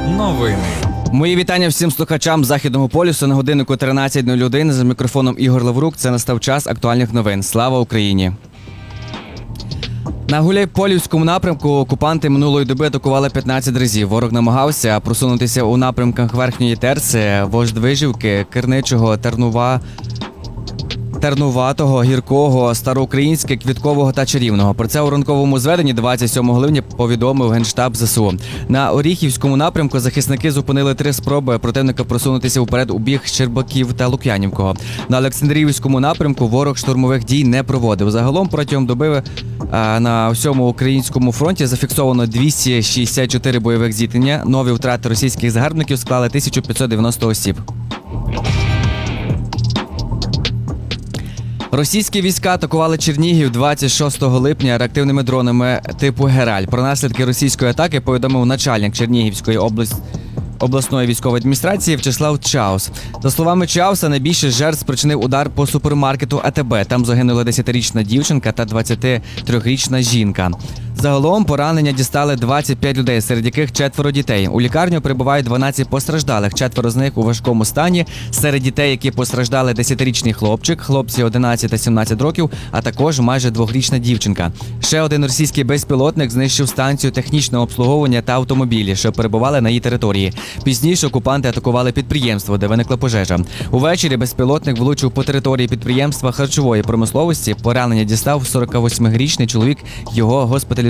Новини. Мої вітання всім слухачам Західного полюсу на годиннику 13:01. За мікрофоном Ігор Лаврук. Це настав час актуальних новин. Слава Україні! На Гуляйполівському напрямку окупанти минулої доби атакували 15 разів. Ворог намагався просунутися у напрямках Верхньої Терси, Вождвижівки, Кирничого, Тернуватого, Гіркого, Староукраїнське, Квіткового та Чарівного. Про це у ранковому зведенні 27 липня повідомив Генштаб ЗСУ. На Оріхівському напрямку захисники зупинили 3 спроби противника просунутися вперед у бік Щербаків та Лук'янівкого. На Олександрівському напрямку ворог штурмових дій не проводив. Загалом протягом доби на всьому українському фронті зафіксовано 264 бойових зіткнення. Нові втрати російських загарбників склали 1590 осіб. Російські війська атакували Чернігів 26 липня реактивними дронами типу «Гераль». Про наслідки російської атаки повідомив начальник Чернігівської обласної військової адміністрації В'ячеслав Чаус. За словами Чауса, найбільше жертв спричинив удар по супермаркету АТБ. Там загинула 10-річна дівчинка та 23-річна жінка. Загалом поранення дістали 25 людей, серед яких 4 дітей. У лікарню прибувають 12 постраждалих, 4 з них у важкому стані. Серед дітей, які постраждали, 10-річний хлопчик, хлопці 11 та 17 років, а також майже 2-річна дівчинка. Ще один російський безпілотник знищив станцію технічного обслуговування та автомобілі, що перебували на її території. Пізніше окупанти атакували підприємство, де виникла пожежа. Увечері безпілотник влучив по території підприємства харчової промисловості. Поранення дістав 48-річний чоловік, його госпіталізували.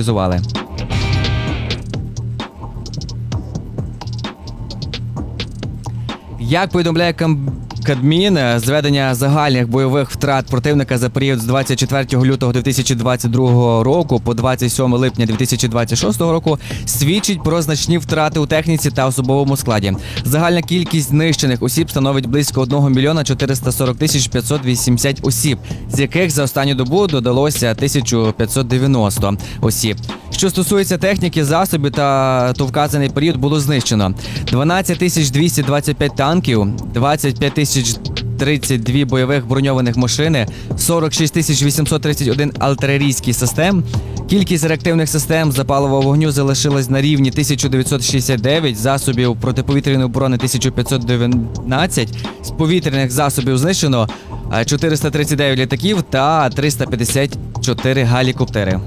Як повідомляє Кабмін, зведення загальних бойових втрат противника за період з 24 лютого 2022 року по 27 липня 2026 року свідчить про значні втрати у техніці та особовому складі. Загальна кількість знищених осіб становить близько 1 мільйона 440 тисяч 580 осіб, з яких за останню добу додалося 1590 осіб. Що стосується техніки, засобів, то вказаний період було знищено 12 225 танків, 25 032 бойових броньованих машини, 46 831 артилерійський систем. Кількість реактивних систем запалового вогню залишилась на рівні 1969, засобів протиповітряної оборони 1519, з повітряних засобів знищено 439 літаків та 354 гелікоптери.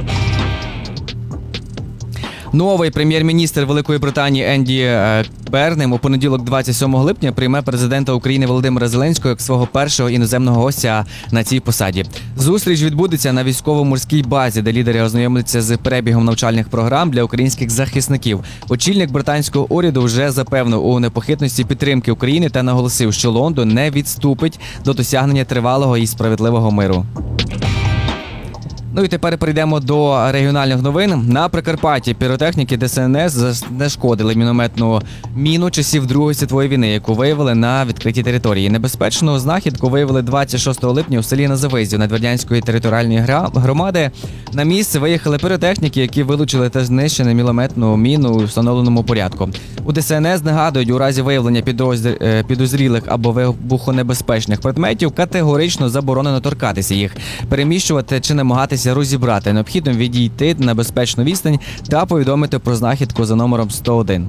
Новий прем'єр-міністр Великої Британії Енді Бернем у понеділок 27 липня прийме президента України Володимира Зеленського як свого першого іноземного гостя на цій посаді. Зустріч відбудеться на військово-морській базі, де лідери ознайомляться з перебігом навчальних програм для українських захисників. Очільник британського уряду вже запевнив у непохитності підтримки України та наголосив, що Лондон не відступить до досягнення тривалого і справедливого миру. Ну і тепер перейдемо до регіональних новин. На Прикарпатті піротехніки ДСНС знешкодили мінометну міну часів Другої світової війни, яку виявили на відкритій території. Небезпечну знахідку виявили 26 липня у селі Назавизів Надвірнянської територіальної громади. На місце виїхали піротехніки, які вилучили та знищили мінометну міну у встановленому порядку. У ДСНС нагадують, у разі виявлення підозрілих або вибухонебезпечних предметів категорично заборонено торкатися їх, переміщувати чи намагатися розібрати. Необхідно відійти на безпечну відстань та повідомити про знахідку за номером 101.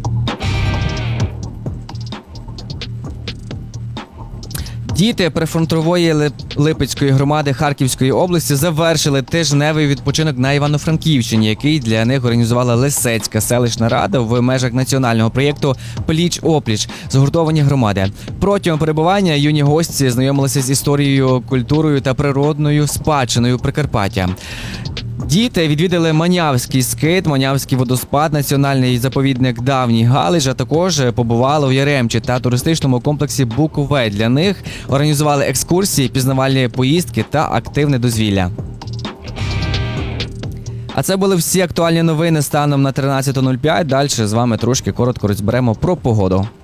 Діти прифронтової Липецької громади Харківської області завершили тижневий відпочинок на Івано-Франківщині, який для них організувала Лисецька селищна рада в межах національного проєкту «Пліч-опліч» згуртовані громади. Протягом перебування юні гості знайомилися з історією, культурою та природною спадщиною Прикарпаття. Діти відвідали Манявський скит, Манявський водоспад, національний заповідник Давній Галич, а також побували у Яремчі та туристичному комплексі Буковель. Для них організували екскурсії, пізнавальні поїздки та активне дозвілля. А це були всі актуальні новини станом на 13:05. Далі з вами трошки коротко розберемо про погоду.